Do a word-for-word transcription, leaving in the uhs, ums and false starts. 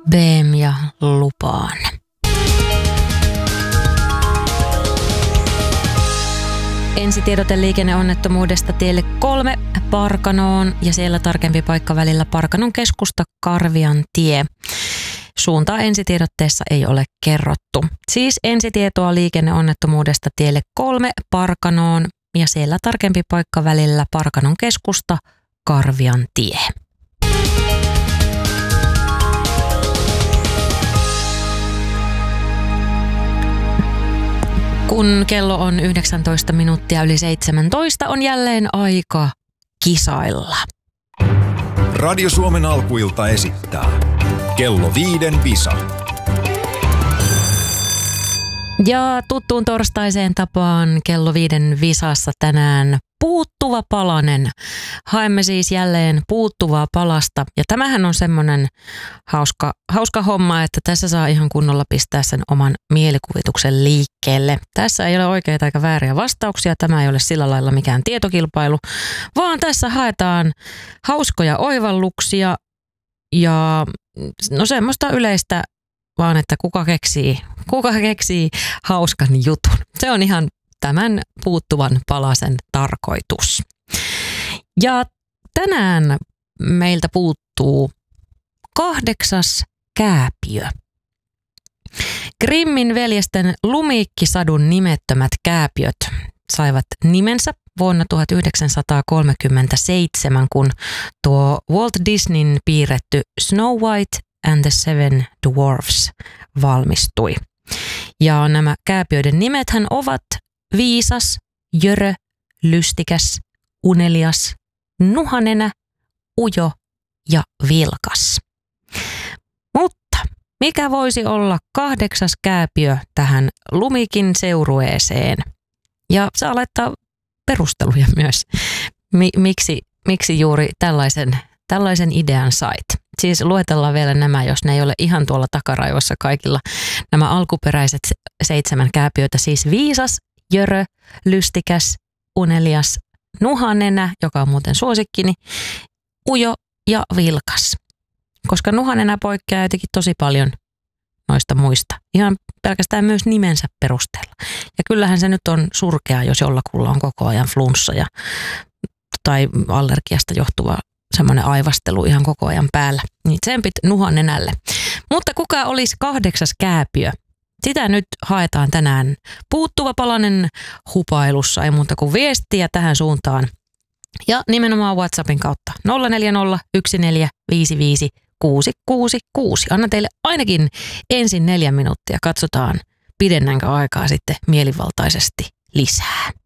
B M ja lupaan. Ensitiedote liikenneonnettomuudesta tielle kolme Parkanoon ja siellä tarkempi paikka välillä Parkanon keskusta Karvian tie. Suuntaa ensitiedotteessa ei ole kerrottu. Siis ensitietoa liikenneonnettomuudesta tielle kolme Parkanoon ja siellä tarkempi paikka välillä Parkanon keskusta Karvian tie. Kun kello on yhdeksäntoista minuuttia yli seitsemäntoista, on jälleen aika kisailla. Radio Suomen alkuilta esittää kello viiden visa. Ja tuttuun torstaiseen tapaan kello viiden visassa tänään puuttuva palanen. Haemme siis jälleen puuttuvaa palasta. Ja tämähän on semmoinen hauska, hauska homma, että tässä saa ihan kunnolla pistää sen oman mielikuvituksen liikkeelle. Tässä ei ole oikeita eikä vääriä vastauksia. Tämä ei ole sillä lailla mikään tietokilpailu, vaan tässä haetaan hauskoja oivalluksia ja no semmoista yleistä vaan, että kuka keksii, kuka keksii hauskan jutun. Se on ihan tämän puuttuvan palasen tarkoitus. Ja tänään meiltä puuttuu kahdeksas kääpiö. Grimmin veljesten Lumiikkisadun nimettömät kääpiöt saivat nimensä vuonna tuhatyhdeksänsataakolmekymmentäseitsemän, kun tuo Walt Disneyn piirretty Snow White and the Seven Dwarfs valmistui. Ja nämä kääpiöiden nimethän ovat viisas, jörö, lystikäs, unelias, nuhanenä, ujo ja vilkas. Mutta mikä voisi olla kahdeksas kääpiö tähän Lumikin seurueeseen? Ja saa laittaa perusteluja myös, Mi- miksi, miksi juuri tällaisen, tällaisen idean sait. Siis luetellaan vielä nämä, jos ne ei ole ihan tuolla takaraivossa kaikilla. Nämä alkuperäiset seitsemän kääpiötä, siis viisas, jörö, lystikäs, unelias, nuhanenä, joka on muuten suosikkini, ujo ja vilkas. Koska nuhanenä poikkeaa jotenkin tosi paljon noista muista. Ihan pelkästään myös nimensä perusteella. Ja kyllähän se nyt on surkea, jos jollakulla on koko ajan flunssa ja, tai allergiasta johtuva semmoinen aivastelu ihan koko ajan päällä. Niin tsempit nuhanenälle. Mutta kuka olisi kahdeksas kääpiö? Sitä nyt haetaan tänään puuttuva palanen hupailussa, ei muuta kuin viestiä tähän suuntaan. Ja nimenomaan WhatsAppin kautta nolla neljä nolla yksi neljä viisi viisi kuusi kuusi kuusi. Anna teille ainakin ensin neljä minuuttia. Katsotaan, pidennänkö aikaa sitten mielivaltaisesti lisää.